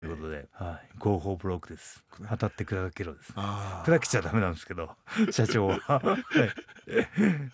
ということで、はい、合法ブロックです。当たって砕けろですね。 あ砕けちゃダメなんですけど、社長は。はい。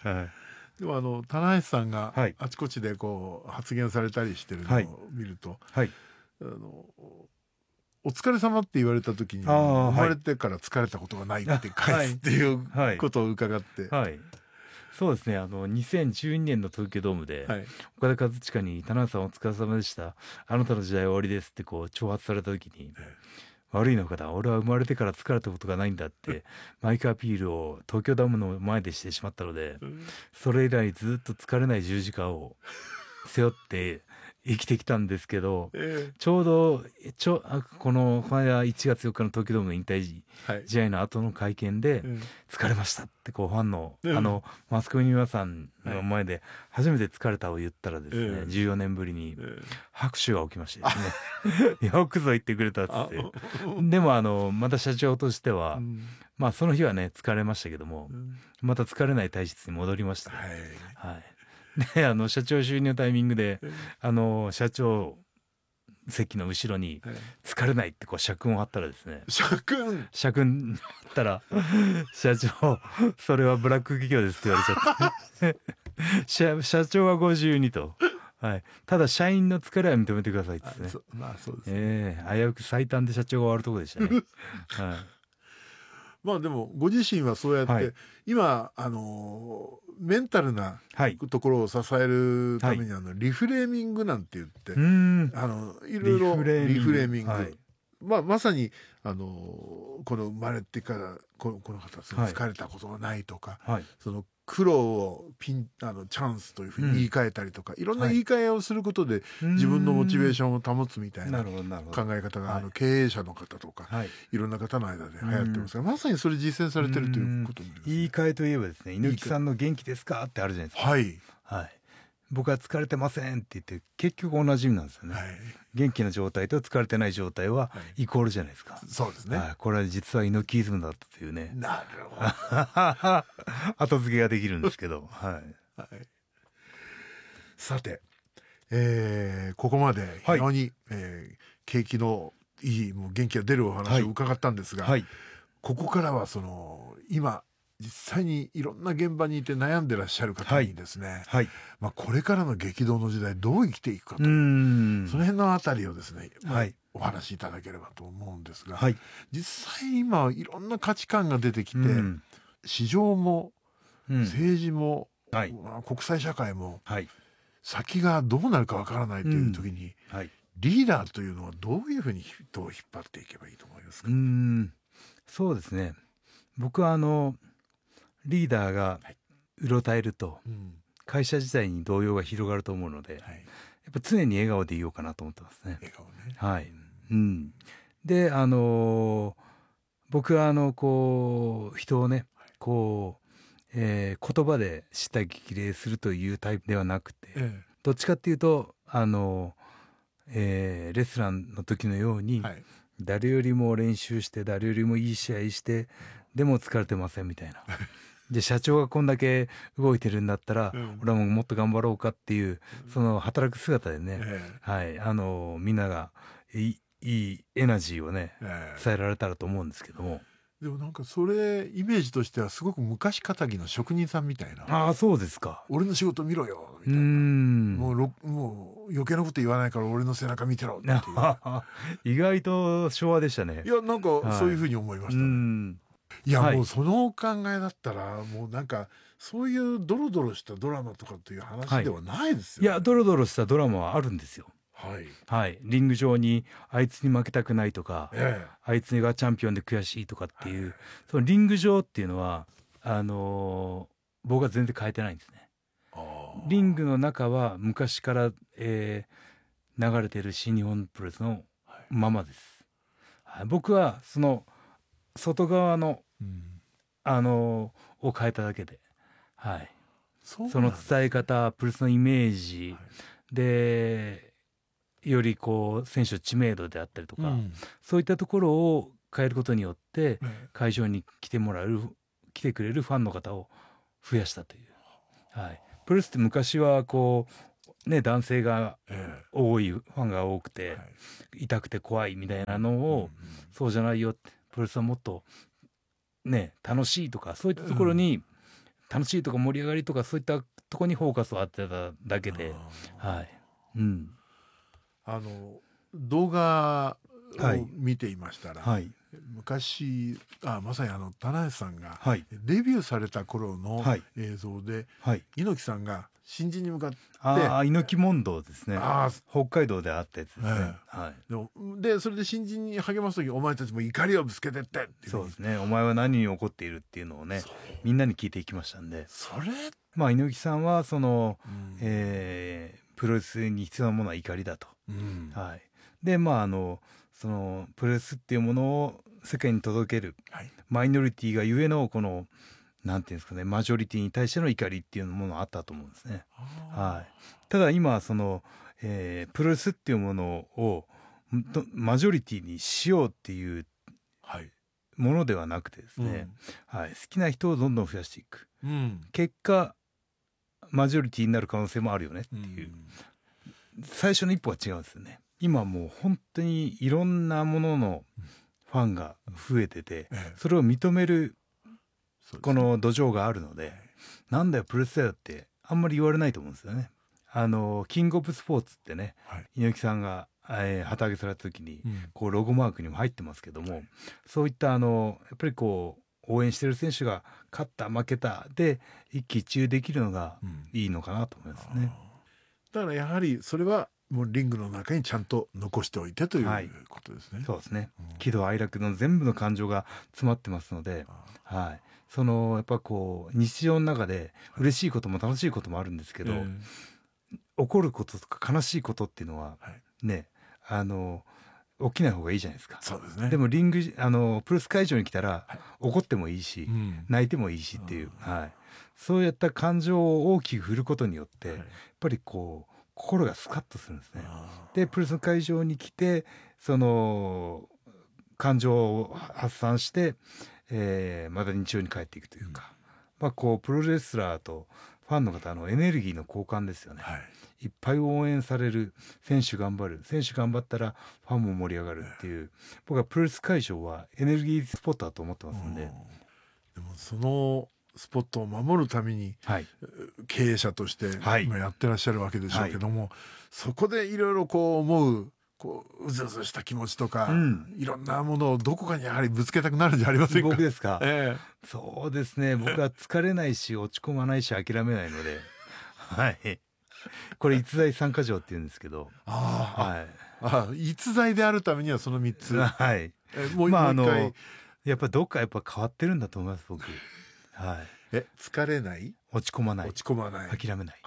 はい。 でも棚橋さんがはい。 あちこちでこう発言されたりしてるのはい。 を見ると、 はい。 あのお疲れ様って言われた時にああ、 生まれはい。 てから疲れたことがないっあ、 て返はい。 すっていうはい。 ことを伺って、 はい。そうですね。2012年の東京ドームで、 はい、 岡田和親に、田中さんお疲れ様でした。あなたの時代は終わりですってこう、挑発された時に、悪いのかな、俺は生まれてから疲れたことがないんだって、マイクアピールを東京ドームの前でしてしまったので、それ以来ずっと疲れない十字架を背負って生きてきたんですけど、 えちょうどこの間1月4日の東京ドームの引退はい試合の後の会見で、疲れましたってこうファンのマスコミの皆さんの前で初めて疲れたを言ったらですね、14年ぶりに拍手が起きましてですね、よくぞ言ってくれたっつって。でもまた社長としては、まあその日はね疲れましたけども、また疲れない体質に戻りまして、はい。で社長就任のタイミングで社長席の後ろに疲れないってこう社訓を貼ったらですね、社訓貼ったら社長それはブラック企業ですって言われちゃって社長は52と、はい、ただ社員の疲れは認めてくださいってね。 まあそうですね、 危うく最短で社長が終わるところでしたね。はい。 まあでもご自身はそうやって、 はい、 今メンタルなところを支えるためにリフレーミングなんて言って、いろいろリフレーミング、はい、まさにこの生まれてからこの方疲れたことがないとか、はい、その苦労をチャンスというふうに言い換えたりとか、いろんな言い換えをすることで自分のモチベーションを保つみたいな考え方が経営者の方とか、いろんな方の間で流行ってますが、まさにそれ実践されてるということになります。 言い換えといえばですね、猪木さんの元気ですかってあるじゃないですか。はい。はい。僕は疲れてませんって言って結局同じ意味なんですよね。はい、元気な状態と疲れてない状態はイコールじゃないですか。そうですね。はい、これは実は猪木イズムだったというね。なるほど。後付けができるんですけど。はい。はい、 さて、ここまで非常に、景気のいいもう元気が出るお話を伺ったんですが、はいはい、ここからは今実際にいろんな現場にいて悩んでらっしゃる方にですね、はい、これからの激動の時代どう生きていくかというその辺のあたりをですね、お話しいただければと思うんですが、はい、実際今いろんな価値観が出てきて、市場も政治も、国際社会も、先がどうなるかわからないという時に、リーダーというのはどういうふうに人を引っ張っていけばいいと思いますか？ そうですね。僕はリーダーがうろたえると、会社自体に動揺が広がると思うので、やっぱ常に笑顔でいようかなと思ってますね。笑顔ね。はい。で僕はこう人をねこう、言葉で叱咤激励するというタイプではなくて、どっちかっていうとレスランの時のように、誰よりも練習して誰よりもいい試合してでも疲れてませんみたいな。で社長がこんだけ動いてるんだったら、俺はもっと頑張ろうかっていうその働く姿でね、はい、みんながいいエナジーをね、伝えられたらと思うんですけども。 でもなんかそれイメージとしてはすごく昔かたぎの職人さんみたいな。 ああ、そうですか。 俺の仕事見ろよみたいな。もう余計なこと言わないから俺の背中見てろっていう。 意外と昭和でしたね。 いやなんかそういうふうに思いましたね。いや、もうそのお考えだったらもうなんかそういうドロドロしたドラマとかっていう話ではないですよね。 いやドロドロしたドラマはあるんですよ。はい、はい、リング上にあいつに負けたくないとか、あいつがチャンピオンで悔しいとかっていう、そのリング上っていうのは僕は全然変えてないんですね。リングの中は昔から、流れてる新日本プロレスのままです。僕はその外側の、を変えただけで、はい、その伝え方、プロレスのイメージ、でよりこう選手の知名度であったりとか、そういったところを変えることによって会場に来てくれるファンの方を増やしたという、はい、プロレスって昔はこね、男性が多い、ファンが多くて、痛くて怖いみたいなのを、そうじゃないよって、プロレスはもっとね、楽しいとかそういったところに、楽しいとか盛り上がりとかそういったところにフォーカスを当てただけで、はい、 動画を見ていましたら、昔まさに棚橋さんがデビューされた頃の映像で、猪木さんが新人に向かって猪木問答ですね。北海道であったやつですね。 でそれで新人に励ます時、お前たちも怒りをぶつけてってって。 そうですね。お前は何に怒っているっていうのをね、みんなに聞いていきましたんで。 それ猪木さんはその、プロレスに必要なものは怒りだと。でそのプロレスっていうものを世界に届ける、マイノリティがゆえのこのなんていうんですかね、マジョリティに対しての怒りっていうものがあったと思うんですね。ただ今その、プロレスっていうものをマジョリティにしようっていうものではなくてですね、好きな人をどんどん増やしていく、結果マジョリティになる可能性もあるよねっていう、最初の一歩は違うんですよね。今もう本当にいろんなもののファンが増えてて、それを認めるこの土壌があるので、なんだよプロレスだよってあんまり言われないと思うんですよね。キングオブスポーツってね、猪木さんが旗揚げされた時にこうロゴマークにも入ってますけども、そういったやっぱりこう応援してる選手が勝った負けたで一喜一憂できるのがいいのかなと思いますね。 だからやはりそれはもうリングの中にちゃんと残しておいてということですね。 そうですね。喜怒哀楽の全部の感情が詰まってますので、そのやっぱこう日常の中で嬉しいことも楽しいこともあるんですけど、怒ることとか悲しいことっていうのはね、起きない方がいいじゃないですか。 そうですね。 でもリングプロレス会場に来たら、怒ってもいいし、泣いてもいいしっていう、そういった感情を大きく振ることによって、やっぱりこう心がスカッとするんですね。でプロレスの会場に来てその感情を発散して、また日常に帰っていくというか、こうプロレスラーとファンの方のエネルギーの交換ですよね。いっぱい応援される、選手頑張る、選手頑張ったらファンも盛り上がるっていう、僕はプロレス会場はエネルギースポットだと思ってますんで。 でもそのスポットを守るために、経営者として今やってらっしゃるわけでしょうけども、そこでいろいろこう思ううずうずした気持ちとか、いろんなものをどこかにやはりぶつけたくなるんじゃありませんか。 僕ですか。そうですね。僕は疲れないし落ち込まないし諦めないので、これ逸材参加条って言うんですけど、 逸材であるためにはその3つ、もう一回やっぱどっか変わってるんだと思います僕。 疲れない、 落ち込まない、 諦めない、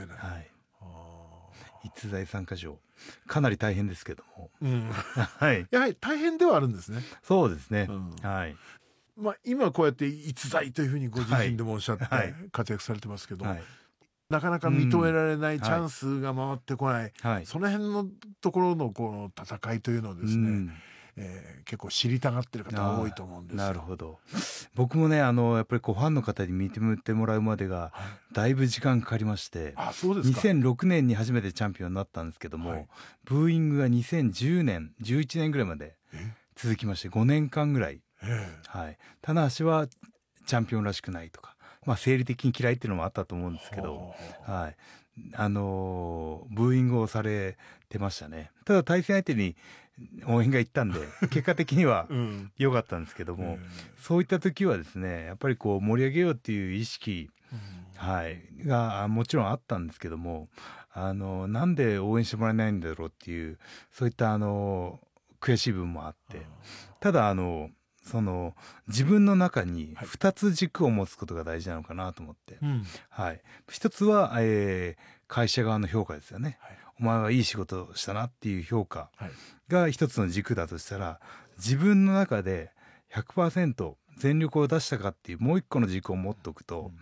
逸材参加条かなり大変ですけども、 やはり大変ではあるんですね。 そうですね。 今こうやって逸材というふうにご自身でもおっしゃって活躍されてますけど、なかなか認められないチャンスが回ってこない、その辺のところのこの戦いというのをですね、結構知りたがってる方が多いと思うんですよ。 なるほど。僕もねやっぱりこうファンの方に認めてもらうまでがだいぶ時間かかりまして、2006年に初めてチャンピオンになったんですけども、ブーイングが2010年11年ぐらいまで続きまして、5年間ぐらい、棚橋はチャンピオンらしくないとか、生理的に嫌いっていうのもあったと思うんですけど、ブーイングをされてましたね。ただ対戦相手に応援が行ったんで結果的には良かったんですけども、そういった時はですねやっぱりこう盛り上げようっていう意識、がもちろんあったんですけども、なんで応援してもらえないんだろうっていう、そういった悔しい部分もあって、ただその自分の中に2つ軸を持つことが大事なのかなと思って、一つは、会社側の評価ですよね。お前はいい仕事をしたなっていう評価が一つの軸だとしたら、自分の中で 100% 全力を出したかっていうもう一個の軸を持っておくと、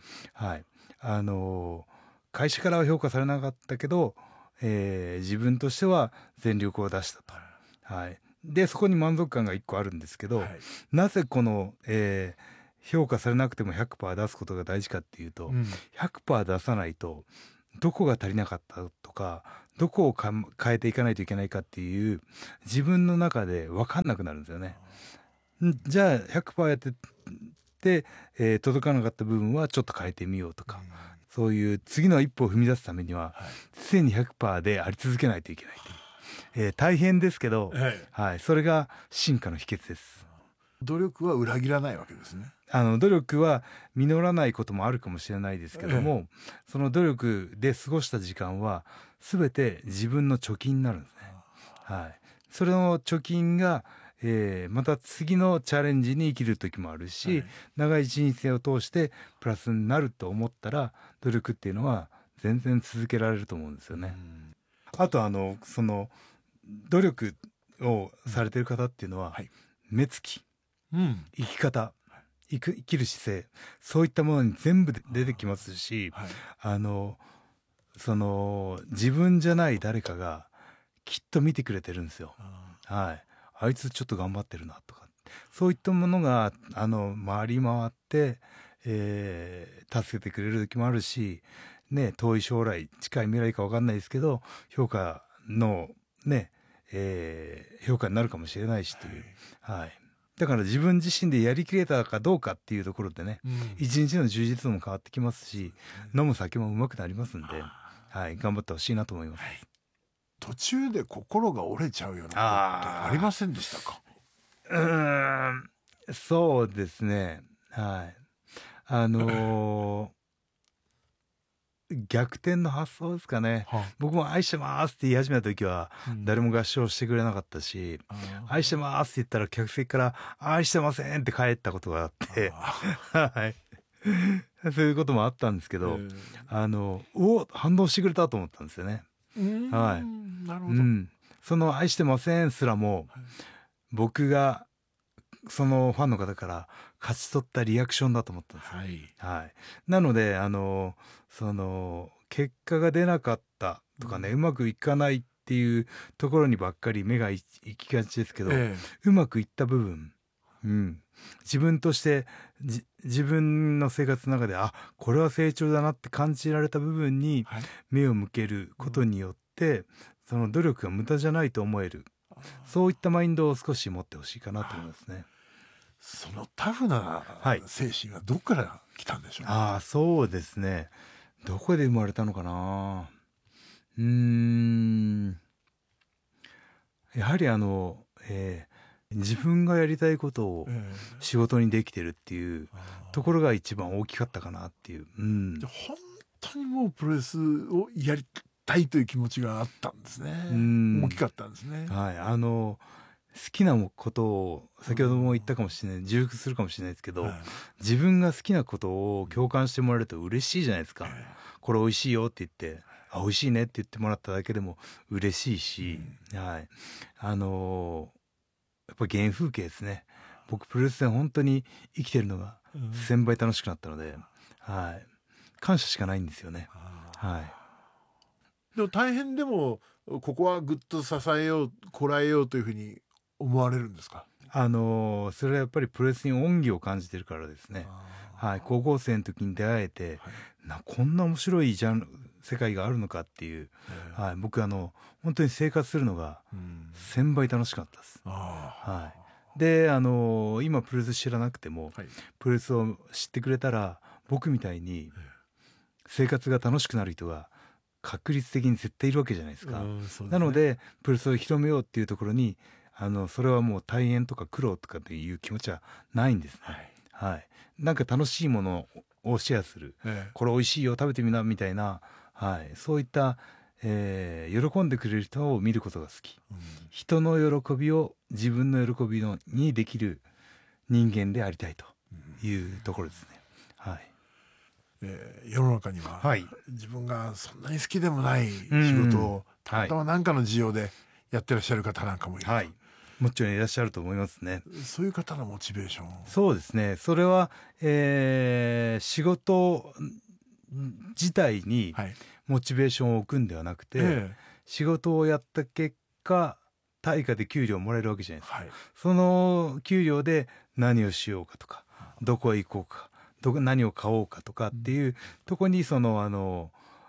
会社からは評価されなかったけど、自分としては全力を出したと。でそこに満足感が一個あるんですけど、なぜこの、評価されなくても 100% 出すことが大事かっていうと、100% 出さないとどこが足りなかったとか、どこを変えていかないといけないかっていう自分の中で分かんなくなるんですよね。じゃあ 100% やってで、届かなかった部分はちょっと変えてみようとか、そういう次の一歩を踏み出すためには、常に 100% であり続けないといけないという、大変ですけど、はい、それが進化の秘訣です。 努力は裏切らないわけですね。 努力は実らないこともあるかもしれないですけども、その努力で過ごした時間は全て自分の貯金になるんですね。はい、それの貯金がまた次のチャレンジに生きる時もあるし、長い人生を通してプラスになると思ったら努力っていうのは全然続けられると思うんですよね。あとその努力をされてる方っていうのは、目つき、生き方、生きる姿勢、そういったものに全部出てきますし、その自分じゃない誰かがきっと見てくれてるんですよ。はい、あいつちょっと頑張ってるなとか、そういったものが回り回って、助けてくれる時もあるし、ね、遠い将来近い未来か分かんないですけど評価のね、評価になるかもしれないしという、はい、だから自分自身でやりきれたかどうかっていうところでね、一日の充実度も変わってきますし、飲む酒もうまくなりますんで、はい、頑張ってほしいなと思います。 途中で心が折れちゃうようなことってありませんでしたか？ そうですね、はい、逆転の発想ですかね。僕も愛してますって言い始めた時は誰も合唱してくれなかったし、愛してますって言ったら客席から愛してませんって帰ったことがあってはい、そういうこともあったんですけど、反応してくれたと思ったんですよね。はい、 なるほど。 その愛してませんすらも、僕がそのファンの方から勝ち取ったリアクションだと思ったんですよ。はい、なのでその結果が出なかったとかね、うまくいかないっていうところにばっかり目が行きがちですけど、うまくいった部分、自分として自分の生活の中でこれは成長だなって感じられた部分に目を向けることによって、その努力が無駄じゃないと思える、そういったマインドを少し持ってほしいかなと思いますね。 そのタフな精神はどこから来たんでしょう？ そうですね、どこで生まれたのかな。やはり自分がやりたいことを仕事にできてるっていうところが一番大きかったかなっていう。 本当にもうプロレスをやりたいという気持ちがあったんですね。大きかったんですね。 はい、好きなことを先ほども言ったかもしれない、重複するかもしれないですけど、自分が好きなことを共感してもらえると嬉しいじゃないですか。これ美味しいよって言って美味しいねって言ってもらっただけでも嬉しいし、はい、やっぱ原風景ですね。僕プロレスで本当に生きてるのが1000倍楽しくなったので、はい、感謝しかないんですよね。はい、 でも大変でもここはぐっと支えようこらえようというふうに思われるんですか？ それはやっぱりプロレスに恩義を感じてるからですね。はい、高校生の時に出会えて、こんな面白い世界があるのかっていう、はい、僕本当に生活するのが1000倍楽しかったです。はい、で今プロレス知らなくても、プロレスを知ってくれたら僕みたいに生活が楽しくなる人が確率的に絶対いるわけじゃないですか。なのでプロレスを広めようっていうところにそれはもう大変とか苦労とかっていう気持ちはないんですね。はい、なんか楽しいものをシェアする、これ美味しいよ食べてみなみたいな、はい、そういった、喜んでくれる人を見ることが好き、人の喜びを自分の喜びにできる人間でありたいというところですね。はい、 世の中には、自分がそんなに好きでもない仕事をたまたま何かの事情でやってらっしゃる方なんかもいる、 もちろんいらっしゃると思いますね。 そういう方のモチベーション。 そうですね、それは、仕事自体にモチベーションを置くんではなくて、仕事をやった結果対価で給料をもらえるわけじゃないですか。その給料で何をしようかとか、どこへ行こうか、何を買おうかとかっていうとこに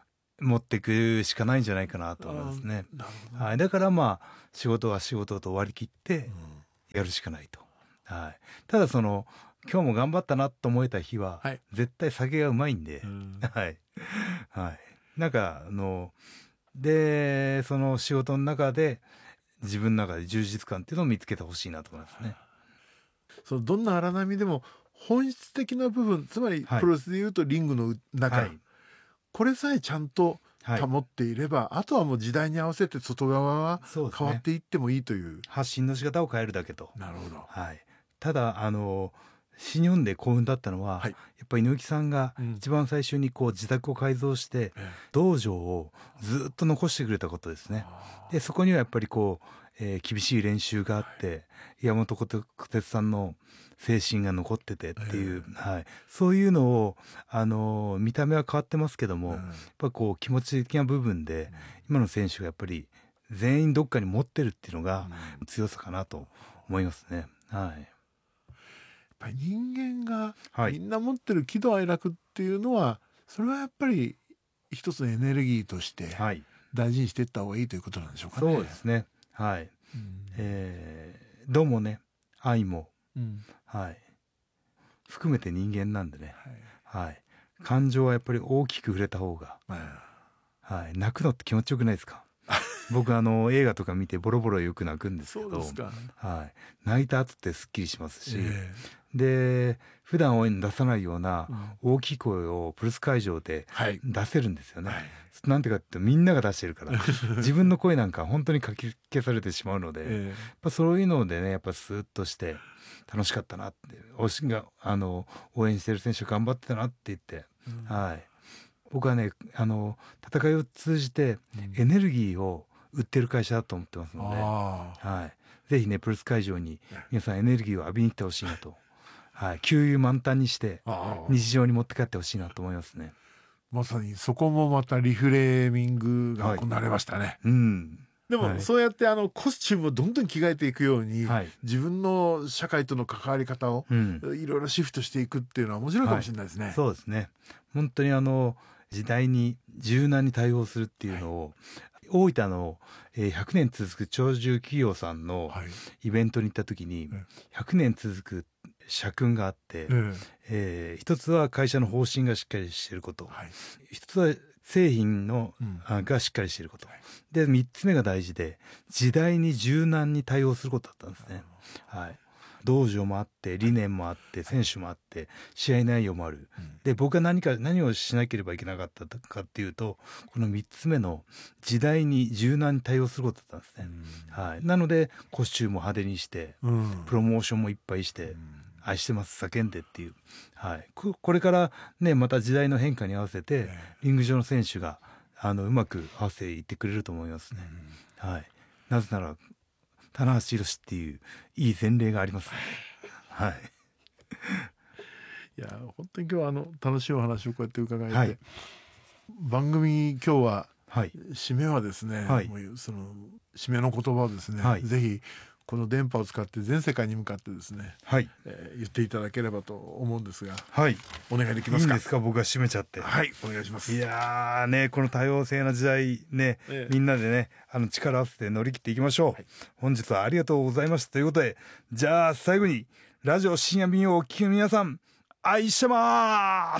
持っていくしかないんじゃないかなと思いますね。はい、だからまあ仕事は仕事と割り切ってやるしかないと。はい、ただ今日も頑張ったなと思えた日は、はい、絶対酒がうまいんで、はい、はい、なんかでその仕事の中で自分の中で充実感っていうのを見つけてほしいなと思いますね。 どんな荒波でも本質的な部分、つまりプロレスでいうとリングの中、はい、これさえちゃんと保っていれば、はい、あとはもう時代に合わせて外側は変わっていってもいいという、 発信の仕方を変えるだけと。 なるほど。 はい、ただ新日本で幸運だったのは、はい、やっぱり猪木さんが一番最初に自宅を改造して、道場をずっと残してくれたことですね。でそこにはやっぱり厳しい練習があって、山本小鉄さんの精神が残っててっていう、はい、そういうのを見た目は変わってますけども、やっぱ気持ち的な部分で、今の選手がやっぱり全員どっかに持ってるっていうのが強さかなと思いますね。はい、 やっぱり人間がみんな持ってる喜怒哀楽っていうのは、それはやっぱり一つのエネルギーとして大事にしていった方がいいということなんでしょうかね。 そうですね。はい。どうもね、愛も、はい、含めて人間なんでね、はい、感情はやっぱり大きく触れた方が、はい、泣くのって気持ちよくないですか？僕映画とか見てボロボロよく泣くんですけど、はい、泣いた後ってすっきりしますし、で普段応援出さないような大きい声をプレス会場で出せるんですよね。なんてかってみんなが出してるから自分の声なんか本当にかき消されてしまうので、やっぱそういうのでね、やっぱスーッとして楽しかったなって、応援してる選手頑張ってたなって言って、はい、僕はね戦いを通じてエネルギーを売ってる会社だと思ってますので、はい、ぜひねプレス会場に皆さんエネルギーを浴びに来てほしいなと、はい、給油満タンにして日常に持って帰ってほしいなと思いますね。 まさにそこもまたリフレーミングが行われましたね。でもそうやってコスチュームをどんどん着替えていくように、自分の社会との関わり方をいろいろシフトしていくっていうのは面白いかもしれないですね。 そうですね。本当に時代に柔軟に対応するっていうのを、大分の100年続く長寿企業さんのイベントに行った時に、100年続く社訓があって、一つは会社の方針がしっかりしていること、一つは製品の、がしっかりしていること、で3つ目が大事で時代に柔軟に対応することだったんですね。はい、道場もあって理念もあって選手もあって試合内容もある、で僕が何をしなければいけなかったかっていうと、この3つ目の時代に柔軟に対応することだったんですね。はい、なのでコスチュームを派手にして、プロモーションもいっぱいして、愛してます叫んでっていう、はい、これからねまた時代の変化に合わせてリング上の選手がうまく合わせていってくれると思いますね。はい、なぜなら棚橋宏っていういい前例があります、ね。はい。 いや本当に今日は楽しいお話をこうやって伺えて、番組今日は、締めはですね、もうその締めの言葉をですね、ぜひこの電波を使って全世界に向かってですね、言っていただければと思うんですが、お願いできますか？ いいんですか？僕が締めちゃって。 はい、お願いします。 いやね、この多様性な時代ね、みんなでね力を合わせて乗り切っていきましょう。本日はありがとうございましたということで、じゃあ最後にラジオ深夜便をお聞きの皆さん、愛してます。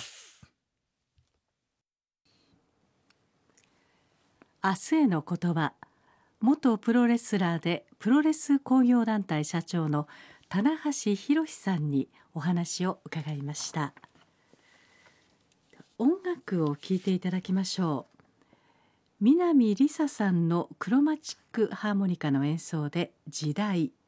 明日への言葉、元プロレスラーでプロレス工業団体社長の棚橋宏さんにお話を伺いました。音楽を聴いていただきましょう。南りささんのクロマチックハーモニカの演奏で時代。